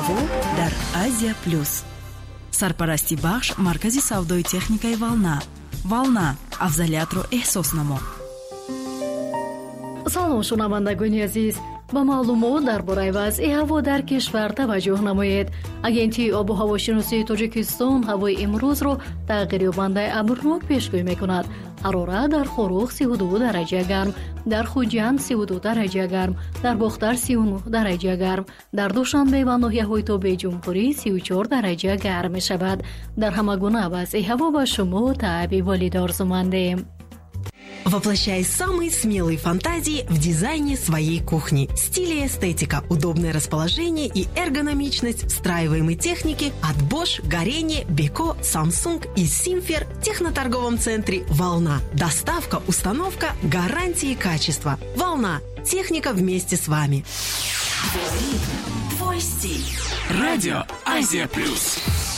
ҳаво дар Азия плюс. Сарпарасти бахш маркази савдои техникаи Волна. Волна, афзалиятро эҳсос намо. салом шунавандагони азиз, ба маълумот дар бораи вазъи ҳаво дар кишвар таваҷҷӯҳ намоед. Агентии обу ҳавошиносии Тоҷикистон ҳавои имрӯзро тағйирёбандаи абрнок пешгӯӣ мекунад. ҳарорат дар Хорух 32 дараҷа гарм, дар Хуҷанд 32 дараҷа гарм, дар Бохтар 39 дараҷа гарм, дар Душанбе ва ноҳияҳои Тобеҷумҳурӣ 34 дараҷа гарм мешавад. Дар ҳама гуна вазъи ҳаво ба шумо таъби волид орзумандем. Воплощай самые смелые фантазии в дизайне своей кухни. Стиль и эстетика, удобное расположение и эргономичность встраиваемой техники от Bosch, Горение, Beko, Samsung и Simfer в техноторговом центре «Волна». Доставка, установка, гарантии и качество. «Волна». Техника вместе с вами. Твой стиль. Радио Азия Плюс.